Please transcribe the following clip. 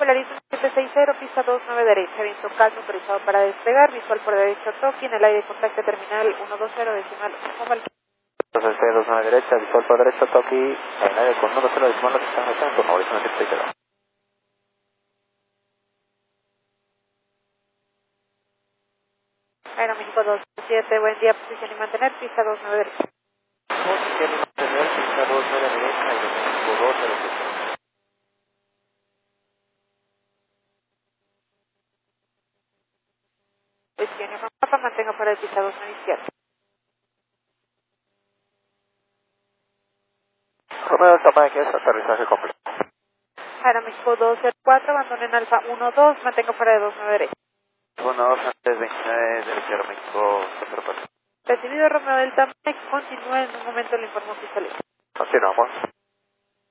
Polaris 760, pista 29 derecha, viento calmo, autorizado para despegar, visual por derecha, toque, en el aire contacto terminal 120 decimal, Entonces, 29 derecha, visual por derecha, toque, en el aire con 120 decimal, lo que están haciendo, por favor, 760. Aeroméxico 27, buen día, posición y mantener, pista 29 derecha. Posición y mantener, pista 29 derecha, Aeroméxico 2 derecha. Posición y mapa, mantenga fuera de pista 29 izquierda. Romeo Tamaño, aterrizaje completo. Aeroméxico 204, abandonen Alfa 12, mantenga fuera de 29 derecha. 1-2 antes 29 derecha, Aeroméxico 04. Recibido Romeo Delta Mike, continúe en un momento el informe oficial. Continuamos.